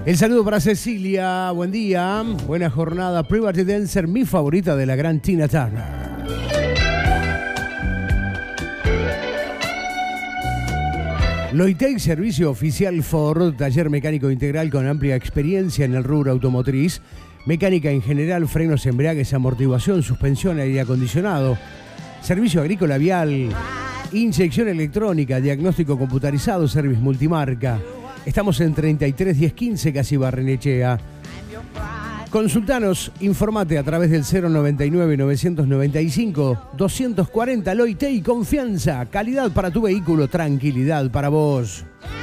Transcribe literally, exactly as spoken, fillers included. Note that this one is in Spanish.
El saludo para Cecilia, buen día, buena jornada. Private Dancer, mi favorita de la gran Tina Turner. Loitec, servicio oficial Ford, taller mecánico integral con amplia experiencia en el rubro automotriz, mecánica en general, frenos, embragues, amortiguación, suspensión, aire acondicionado, servicio agrícola vial, inyección electrónica, diagnóstico computarizado, service multimarca. Estamos en treinta y tres diez quince, casi Barrenechea. Consultanos, informate a través del cero noventa y nueve novecientos noventa y cinco doscientos cuarenta. Loitec, confianza, calidad para tu vehículo, tranquilidad para vos.